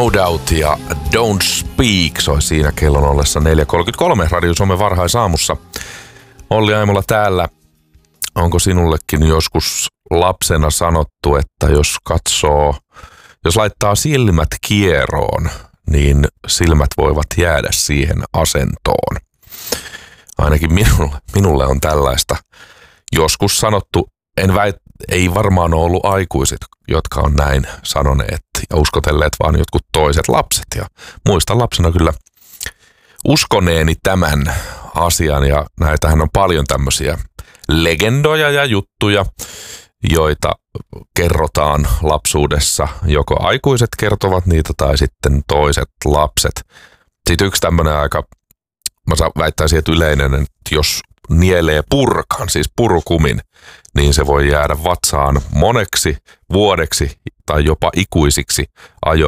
No Doubt ja Don't Speak soi siinä kellon ollessa 4.33 Radio Suomen varhaisaamussa. Olli Aimola täällä. Onko sinullekin joskus lapsena sanottu, että jos laittaa silmät kieroon, niin silmät voivat jäädä siihen asentoon? Ainakin minulle on tällaista joskus sanottu. Ei varmaan ole ollut aikuiset, jotka on näin sanoneet ja uskotelleet, vaan jotkut toiset lapset. Ja muistan lapsena kyllä uskoneeni tämän asian, ja näitähän on paljon tämmöisiä legendoja ja juttuja, joita kerrotaan lapsuudessa. Joko aikuiset kertovat niitä tai sitten toiset lapset. Sitten yksi tämmöinen mä väittäisin, että yleinen, että jos nielee purkan, siis purukumin, niin se voi jäädä vatsaan moneksi vuodeksi tai jopa ikuisiksi